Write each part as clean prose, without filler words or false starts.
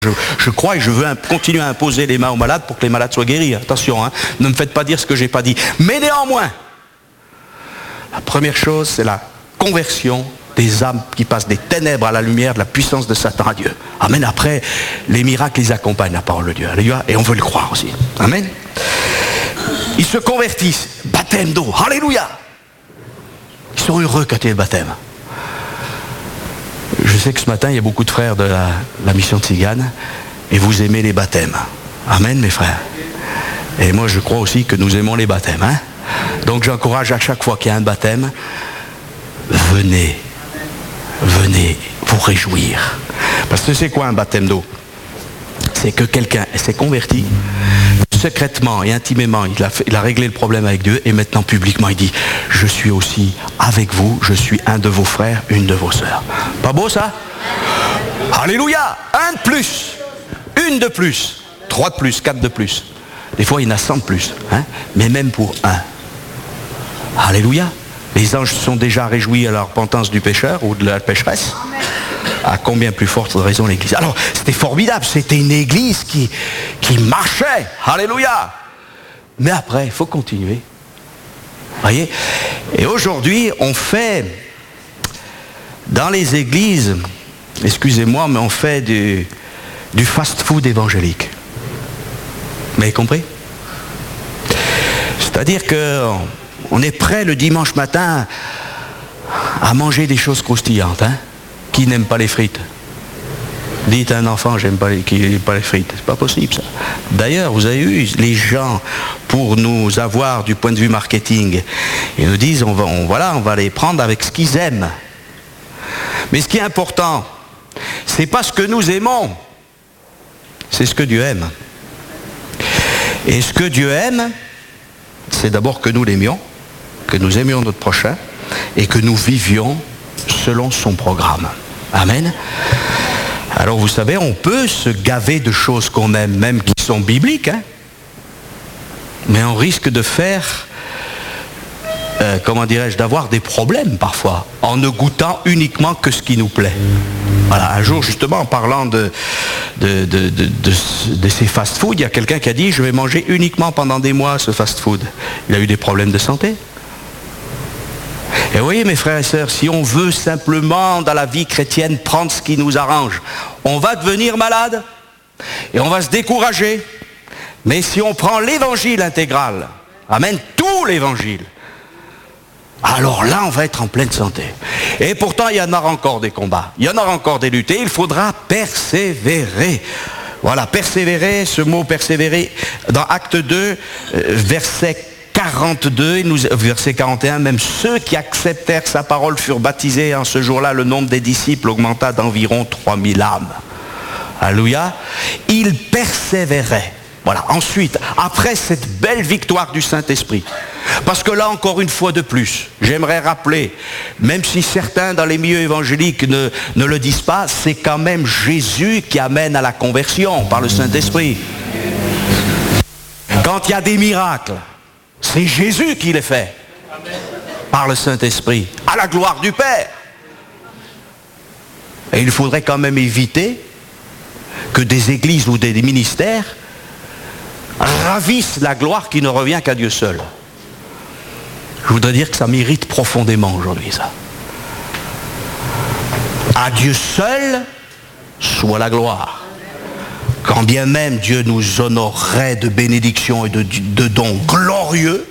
Je crois et je veux continuer à imposer les mains aux malades pour que les malades soient guéris. Attention, hein, ne me faites pas dire ce que je n'ai pas dit. Mais néanmoins, la première chose, c'est la conversion des âmes qui passent des ténèbres à la lumière de la puissance de Satan à Dieu. Amen. Après, les miracles, ils accompagnent la parole de Dieu. Alléluia. Et on veut le croire aussi. Amen. Ils se convertissent. Baptême d'eau. Alléluia. Ils sont heureux quand il y a le baptême. Je sais que ce matin, il y a beaucoup de frères de la mission Tzigane et vous aimez les baptêmes. Amen, mes frères. Et moi, je crois aussi que nous aimons les baptêmes. Hein. Donc, j'encourage à chaque fois qu'il y a un baptême, venez vous réjouir. Parce que c'est quoi un baptême d'eau? C'est que quelqu'un s'est converti, secrètement et intimement, il a réglé le problème avec Dieu, et maintenant publiquement il dit, je suis aussi avec vous, je suis un de vos frères, une de vos sœurs. Pas beau ça? Alléluia! Un de plus, une de plus, 3 de plus, 4 de plus. Des fois il y en a 100 de plus, hein? Mais même pour un. Alléluia! Les anges sont déjà réjouis à la repentance du pécheur ou de la pécheresse. À combien plus forte raison l'église. Alors, c'était formidable, c'était une église qui marchait. Alléluia. Mais après, il faut continuer. Voyez? Et aujourd'hui, on fait, dans les églises, excusez-moi, mais on fait du fast-food évangélique. Vous m'avez compris? C'est-à-dire qu'on est prêt le dimanche matin à manger des choses croustillantes, hein? Qui n'aime pas les frites? Dites à un enfant, qui n'aime pas les frites. C'est pas possible ça. D'ailleurs, vous avez eu les gens, pour nous avoir du point de vue marketing, ils nous disent, on va les prendre avec ce qu'ils aiment. Mais ce qui est important, c'est pas ce que nous aimons, c'est ce que Dieu aime. Et ce que Dieu aime, c'est d'abord que nous l'aimions, que nous aimions notre prochain, et que nous vivions selon son programme. Amen. Alors vous savez, on peut se gaver de choses qu'on aime, même qui sont bibliques, hein, mais on risque de faire, d'avoir des problèmes parfois, en ne goûtant uniquement que ce qui nous plaît. Voilà, un jour justement, en parlant de ces fast-food, il y a quelqu'un qui a dit, je vais manger uniquement pendant des mois ce fast-food. Il a eu des problèmes de santé. Et vous voyez mes frères et sœurs, si on veut simplement dans la vie chrétienne prendre ce qui nous arrange, on va devenir malade et on va se décourager. Mais si on prend l'évangile intégral, amen, tout l'évangile, alors là on va être en pleine santé. Et pourtant il y en aura encore des combats, il y en aura encore des luttes et il faudra persévérer. Voilà, persévérer, ce mot persévérer, dans Acte 2, verset 42, verset 41, même ceux qui acceptèrent sa parole furent baptisés. En ce jour-là, le nombre des disciples augmenta d'environ 3000 âmes. Alléluia. Ils persévéraient. Voilà. Ensuite, après cette belle victoire du Saint-Esprit, parce que là, encore une fois de plus, j'aimerais rappeler, même si certains dans les milieux évangéliques ne le disent pas, c'est quand même Jésus qui amène à la conversion par le Saint-Esprit. Quand il y a des miracles, c'est Jésus qui les fait, par le Saint-Esprit, à la gloire du Père. Et il faudrait quand même éviter que des églises ou des ministères ravissent la gloire qui ne revient qu'à Dieu seul. Je voudrais dire que ça m'irrite profondément aujourd'hui, ça. À Dieu seul soit la gloire. Quand bien même Dieu nous honorerait de bénédictions et de dons glorieux,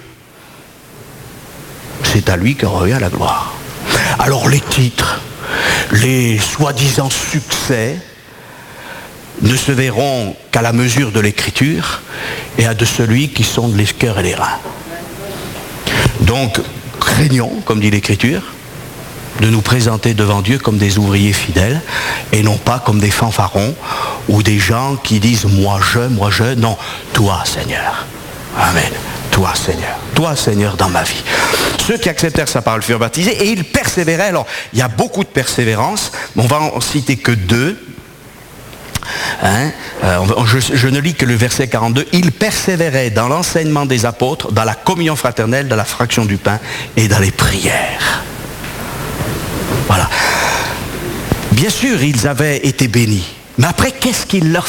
c'est à lui que revient la gloire. Alors les titres, les soi-disant succès, ne se verront qu'à la mesure de l'écriture et à de celui qui sonde les cœurs et les reins. Donc, craignons, comme dit l'écriture, de nous présenter devant Dieu comme des ouvriers fidèles et non pas comme des fanfarons ou des gens qui disent moi je, non, toi Seigneur. Amen. Toi Seigneur dans ma vie. Ceux qui acceptèrent sa parole furent baptisés et ils persévéraient. Alors, il y a beaucoup de persévérance, mais on va en citer que 2. Hein? Je ne lis que le verset 42. Ils persévéraient dans l'enseignement des apôtres, dans la communion fraternelle, dans la fraction du pain et dans les prières. Voilà. Bien sûr, ils avaient été bénis, Mais après, qu'est-ce qu'il leur